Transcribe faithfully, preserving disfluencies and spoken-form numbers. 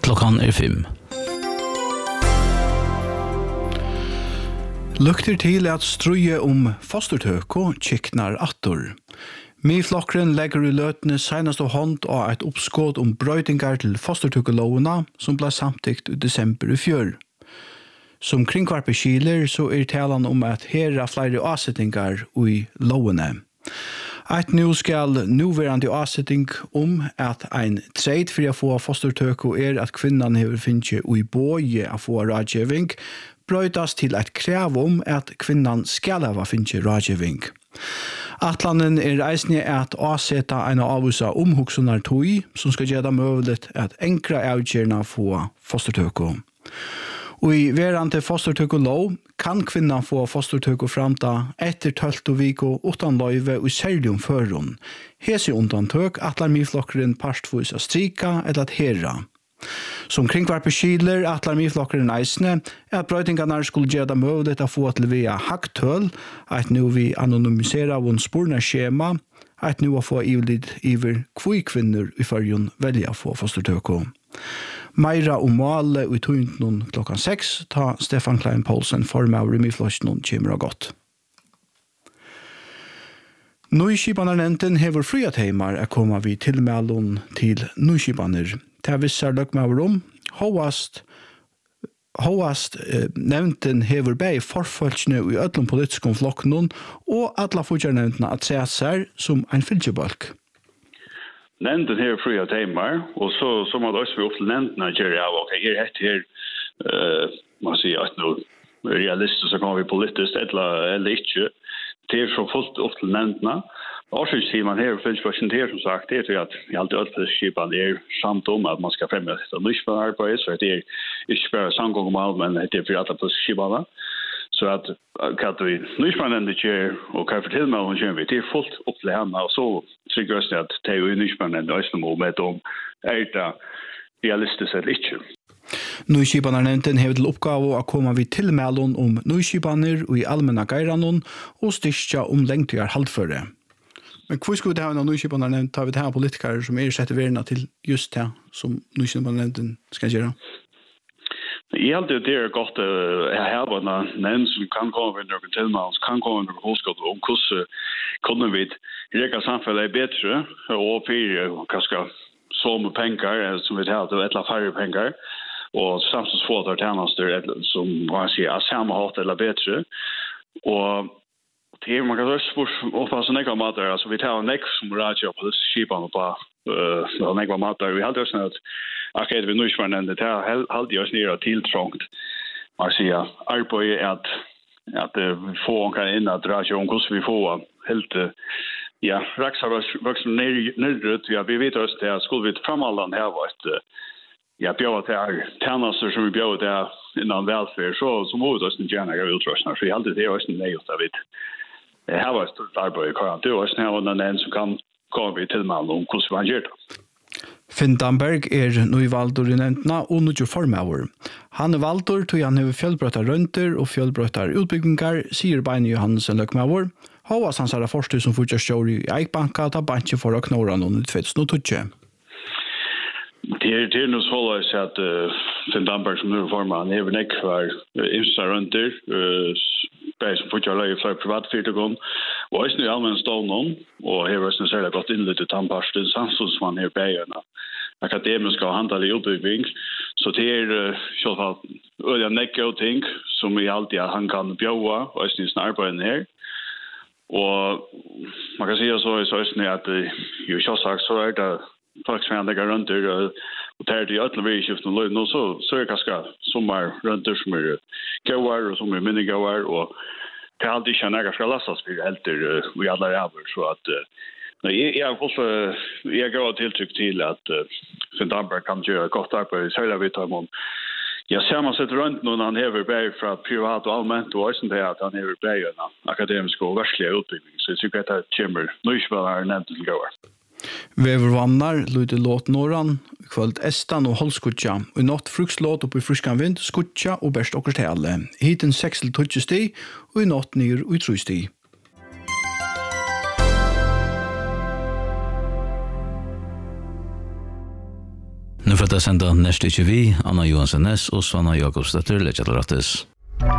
Klockan är fem. Lukter til at struje om fostertøk og kiknar attor. Miflokkren legger i løtene senast av hånd av et oppskåd om brøydingar til fostertøkelovene som ble samtikt i desember i fjør. Som kringkvarpe kiler så er talan om at her er flere avsettingar i lovene. Et nu skal nuverande avsetting om at ein treit for å få fostertøk er at kvinnan hever finnje ui båje å få rådgjeving, brøytas til et krav om at kvinnan skal ha finnje rådgjeving. Atlanen er eisne at avsetta en avvusa omhugsunar tui som skal gjøre det mulig at enkra avgjørna få fostertøk. Og i verande fostertøkolov kan kvinnan få fostertøko framta etter tølto viko utan løyve og særlig om førun. Hesi undantøk atlar miflokkeren partvis a strika eller at herra. Som kringkvarpe kiler atlar miflokkeren eisne at brøytingarna skulle gjøre det mulig å få til via haktøl, at nu vi anonymisera vun spurna skjema, at nu å få ivlid iver kvui kvinner i fyrjun velja få fostertøko. Meira om målet i tøyntnon klokkan seks, ta Stefan Klein Poulsen formauer i miflosjonen kjemur og godt. Nøyskipanernenten hever friateimar er koma vi tilmeldon til nøyskipaner. Det vissar løkmauer om, hovast, hovast eh, nevnten hever bei forfølgene i ødlom politiske flokknon, og atla fotjarnevntene at se seg som ein fylgjebalk. Nämnden här fria timmar och så som man också vill till nämnden att göra ja okej här heter här eh man säger att nu realistiskt så kan vi politiskt eller eller inte det är så fullt upp till nämnderna och så ser man här finns presentera som sagt det är att vi alltid öppet skipan är samt om att man ska främja det nyss för arbete så det är inte bara samgångsmål men det är för att det skipan så att kan vi nyss man ändå ger och kan fortælle mig om vi det är fullt upp till henne och så tycker jag att det är nyss man ändå är som med om är det realistiskt eller inte. Nøyskipanernenten hever til oppgave å komme vi til mellom om nøyskipaner og i allmenna geiranon og styrkja om lengtigar halvføre. Men hvor skulle vi ha en nøyskipanernent, tar vi til her politikere som er sett i verden til just det som nøyskipanernenten skal gjøre? Jeg held det er godt jeg har en nevn som kan komme med noen tilmål, kan komme med noen håndskott om hvordan kunne vi reka samfunnet bedre og for kanskje så med penger som vi har til et eller færre penger og samtidig få til tjenester som man sier er samme hatt eller bedre og det man kan også oppfatte nekva mater altså vi tar nekva som radio på disse skipene på uh, nekva mater vi hadde også at akkurat vi nå ikke var nevnt det hadde oss nere tiltrångt man sier arbeid er at at vi får kan inn at radio om hvordan vi får helt ja raksar voksen nedrødt ja vi vet også det skulle vi framallan her var et ja bjør til tjenester som vi bjør til innan velferd så så må vi også gjerne gjøre utrustning for jeg hadde det også nøyt av det her var et stort arbeid i Karan det er også nærmere en som kan komme til med om hvordan man gjør det. Finn Damberg er nøyvaldur i nevntene og nødjo formauer. Han er valdur til han har fjellbrøttar rønter og fjellbrøttar utbyggingar, sier Beine Johansen løkmauer. Håvas hans er forstud som fortsatt står i Eikbanka ta banki for å knåra noen i tjugohundratolv. Det är det nu så att att Finn Damberg som nu formar han även ek var instructor eh bäst för att lägga för privat fyrtågon och är nu allmän stånd någon och här var det så gått in lite tandpasta så som man är bäna akademiska handla i utbildning så det är så att öliga necko ting som vi alltid han kan bjöa och är nu snart på den här och man kan säga så så är det att ju så sagt så är det fagsvänliga röntor och tar det alla vi skiftar nu nu så så är kanske sommar röntor som är goar och som är mindre goar och det alltid känner jag ska lasta för helt vi alla är över så att nej jag får jag går tilltryck till att Finn Damberg kan göra gott arbete så där vi tar om jag ser man sätter runt någon han över berg från privat och allmänt och sen det att han över berg och akademisk och verkliga utbildning så jag tycker att det kommer nu spelar nämnt till goar. Vevervannar lyder låt Norran, kvöld Estan og Holskutja, og i natt frukslåt opp i fruskan vind, skutja og best okkert hele. Hiten seks til tolv sti, og i natt nyr og i tru sti. Nu för att sända nästa inte vi, Anna Johansson Ness och Svanna Jakobsdotter, Lechatratis.